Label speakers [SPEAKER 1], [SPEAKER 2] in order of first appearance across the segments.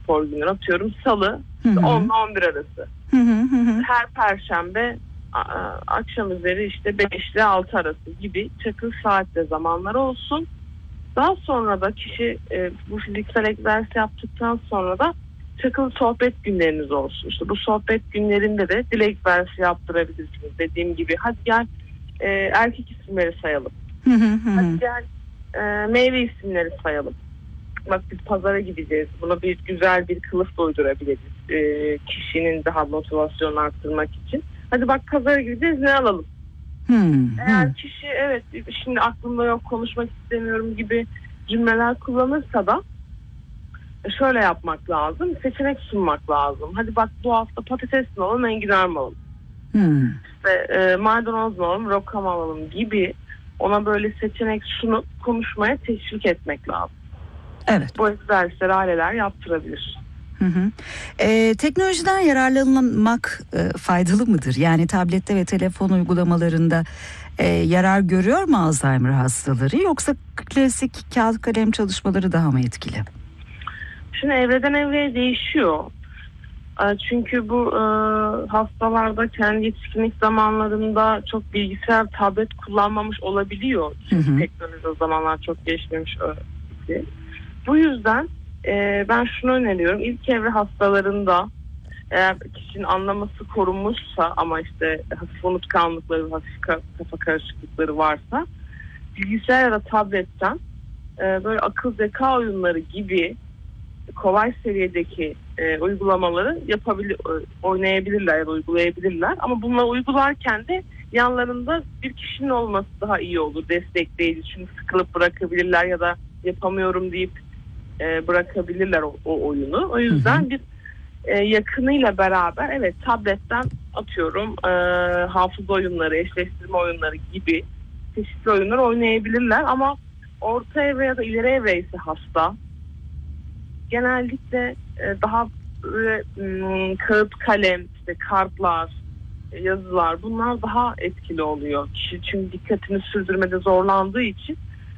[SPEAKER 1] spor günleri, atıyorum salı 10 ile 11 arası. Her perşembe akşam üzeri işte 5 ile 6 arası gibi çakıl saatte zamanları olsun. Daha sonra da kişi bu fiziksel egzersiz yaptıktan sonra da çakıl sohbet günleriniz olsun. İşte bu sohbet günlerinde de dil egzersizi yaptırabilirsiniz. Dediğim gibi hadi gel erkek isimleri sayalım. Hadi gel meyve isimleri sayalım. Bak biz pazara gideceğiz. Buna bir güzel bir kılıf uydurabiliriz. Kişinin daha motivasyonu arttırmak için. Hadi bak pazara gideceğiz, ne alalım? Eğer kişi evet şimdi aklımda yok, konuşmak istemiyorum gibi cümleler kullanırsa da şöyle yapmak lazım. Seçenek sunmak lazım. Hadi bak bu hafta patates mi alalım, enginar mı alalım? İşte maydanoz mu alalım, roka mı alalım gibi ona böyle seçenek sunup konuşmaya teşvik etmek lazım.
[SPEAKER 2] Evet.
[SPEAKER 1] Bu egzersizleri aileler yaptırabilir.
[SPEAKER 2] Teknolojiden yararlanmak faydalı mıdır? Yani tablette ve telefon uygulamalarında yarar görüyor mu Alzheimer hastaları, yoksa klasik kağıt kalem çalışmaları daha mı etkili?
[SPEAKER 1] Şimdi evreden evreye değişiyor. Çünkü bu hastalarda kendi yetişkinlik zamanlarında çok bilgisayar, tablet kullanmamış olabiliyor. Çünkü teknoloji o zamanlar çok gelişmemiş. Bu yüzden ben şunu öneriyorum. İlk evre hastalarında eğer kişinin anlaması korunmuşsa ama işte hafif unutkanlıkları, hafif kafa karışıklıkları varsa bilgisayar ya da tabletten böyle akıl zeka oyunları gibi kolay seviyedeki uygulamaları oynayabilirler ya da uygulayabilirler. Ama bunları uygularken de yanlarında bir kişinin olması daha iyi olur, destekleyici. Çünkü sıkılıp bırakabilirler ya da yapamıyorum deyip bırakabilirler o oyunu. O yüzden bir yakınıyla beraber evet tabletten atıyorum hafıza oyunları, eşleştirme oyunları gibi çeşitli oyunlar oynayabilirler. Ama orta evre ya da ileri evre ise hasta genellikle daha böyle, kağıt kalem, işte kartlar, yazılar, bunlar daha etkili oluyor. Kişi çünkü dikkatini sürdürmede zorlandığı için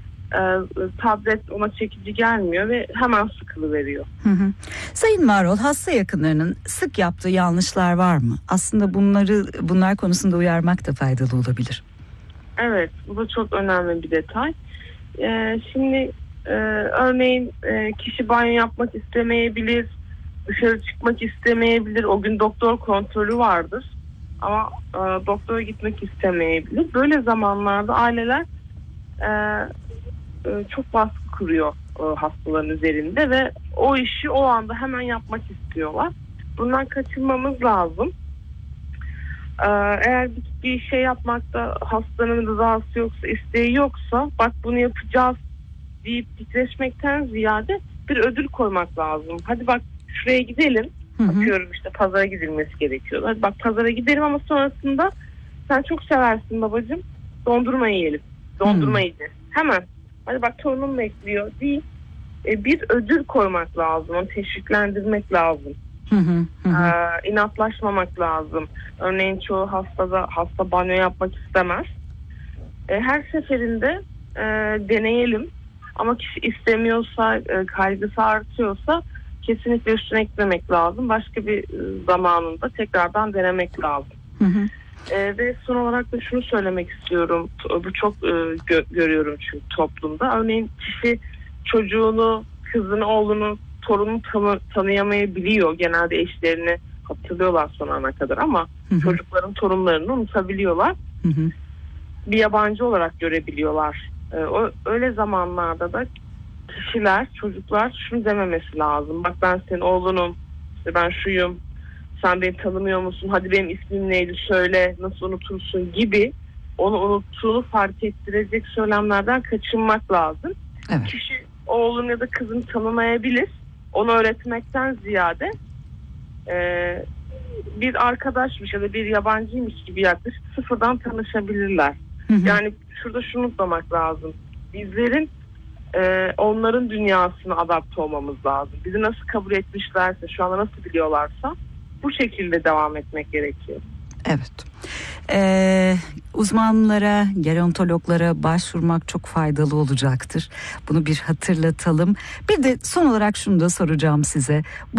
[SPEAKER 1] tablet ona çekici gelmiyor ve hemen sıkılıveriyor.
[SPEAKER 2] Sayın Varol, hasta yakınlarının sık yaptığı yanlışlar var mı? Aslında bunlar konusunda uyarmak da faydalı olabilir.
[SPEAKER 1] Evet, bu da çok önemli bir detay. Şimdi örneğin kişi banyo yapmak istemeyebilir, dışarı çıkmak istemeyebilir. O gün doktor kontrolü vardır ama doktora gitmek istemeyebilir. Böyle zamanlarda aileler çok baskı kuruyor hastaların üzerinde ve o işi o anda hemen yapmak istiyorlar. Bundan kaçınmamız lazım. Eğer bir şey yapmakta hastanın rızası yoksa, isteği yoksa, bak bunu yapacağız deyip titreşmekten ziyade bir ödül koymak lazım. Hadi bak şuraya gidelim. Atıyorum işte pazara gidilmesi gerekiyor. Hadi bak pazara gidelim ama sonrasında sen çok seversin babacığım, dondurma yiyelim. Dondurma yiyeceğiz. Hemen. Hadi bak torunum bekliyor değil. Bir ödül koymak lazım. Onu teşviklendirmek lazım. İnatlaşmamak lazım. Örneğin çoğu hasta banyo yapmak istemez. Her seferinde deneyelim. Ama kişi istemiyorsa, kaygısı artıyorsa kesinlikle üstüne eklemek lazım. Başka bir zamanında tekrardan denemek lazım. Ve son olarak da şunu söylemek istiyorum. Bu çok görüyorum çünkü toplumda. Örneğin kişi çocuğunu, kızını, oğlunu, torununu tanıyamayabiliyor. Genelde eşlerini hatırlıyorlar son ana kadar ama çocukların torunlarını unutabiliyorlar. Bir yabancı olarak görebiliyorlar. Öyle zamanlarda da kişiler, çocuklar şunu dememesi lazım. Bak ben senin oğlunum, işte ben şuyum, sen beni tanımıyor musun? Hadi benim ismim neydi söyle, nasıl unutursun gibi onu unuttuğunu fark ettirecek söylemlerden kaçınmak lazım. Evet. Kişi oğlunu ya da kızını tanımayabilir. Onu öğretmekten ziyade bir arkadaşmış ya da bir yabancıymış gibi yaklaşıp sıfırdan tanışabilirler. Yani şurada şunu unutmamak lazım. Bizlerin onların dünyasına adapte olmamız lazım. Bizi nasıl kabul etmişlerse, şu anda nasıl biliyorlarsa bu şekilde devam etmek gerekiyor.
[SPEAKER 2] Evet. Uzmanlara, gerontologlara başvurmak çok faydalı olacaktır. Bunu bir hatırlatalım. Bir de son olarak şunu da soracağım size.